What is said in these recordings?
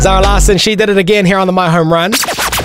Zara Larsson, she did it again here on the My Home Run.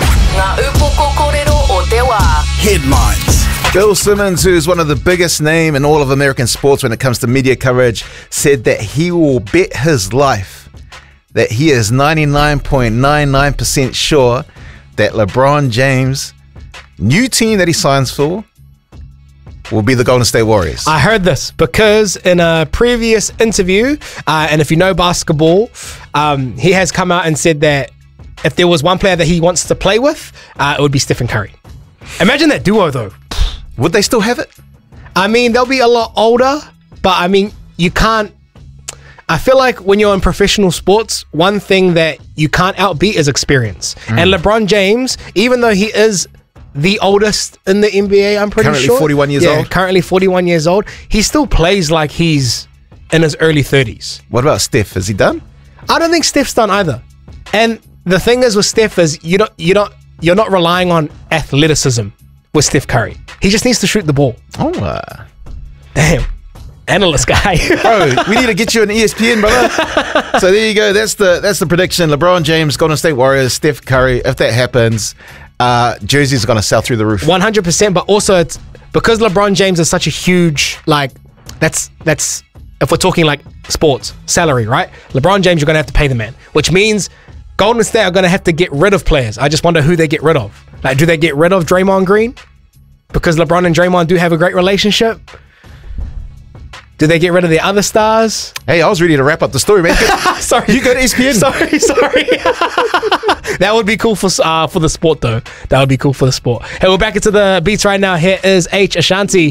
Headlines. Bill Simmons, who's one of the biggest name in all of American sports when it comes to media coverage, said that he will bet his life that he is 99.99% sure that LeBron James' new team that he signs for will be the Golden State Warriors. I heard this because in a previous interview, and if you know basketball, he has come out and said that if there was one player that he wants to play with, it would be Stephen Curry. Imagine that duo, though. Would they still have it? I mean, they'll be a lot older, but I mean, you can't... I feel like when you're in professional sports, one thing that you can't outbeat is experience. And LeBron James, even though he is the oldest in the NBA, I'm pretty sure. Currently 41 years old. Currently 41 years old. He still plays like he's in his early 30s. What about Steph? Is he done? I don't think Steph's done either. And the thing is with Steph is you're not relying on athleticism with Steph Curry. He just needs to shoot the ball. Oh, damn. Analyst guy. Bro, we need to get you an ESPN, brother. So there you go. That's the prediction. LeBron James, Golden State Warriors, Steph Curry. If that happens, jerseys are going to sell through the roof. 100%. But also, it's because LeBron James is such a huge, like, that's if we're talking like sports salary, right? LeBron James, you're going to have to pay the man, which means Golden State are going to have to get rid of players. I just wonder who they get rid of. Like, do they get rid of Draymond Green because LeBron and Draymond do have a great relationship? Do they get rid of the other stars? Hey, I was ready to wrap up the story, man. Sorry. You go to ESPN. Sorry. That would be cool for the sport, though. That would be cool for the sport. Hey, we're back into the beats right now. Here is H. Ashanti.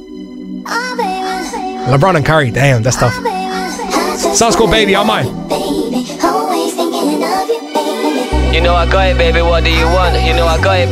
LeBron and Curry. Damn, that's tough. Sounds cool, baby. On mine. You know I got it, baby. What do you want? You know I got it, baby.